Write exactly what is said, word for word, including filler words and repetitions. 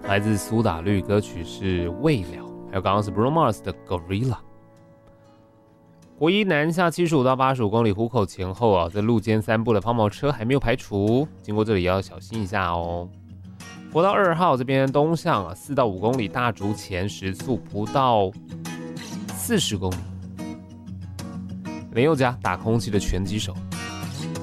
来自苏打绿，歌曲是《未了》，还有刚刚是 Bruno Mars 的《Gorilla》。国一南下七十五到八十五公里湖口前后啊，在路肩散步的抛锚车还没有排除，经过这里也要小心一下哦。国道二号这边东向啊，四到五公里大竹前时速不到四十公里。林宥嘉打空气的拳击手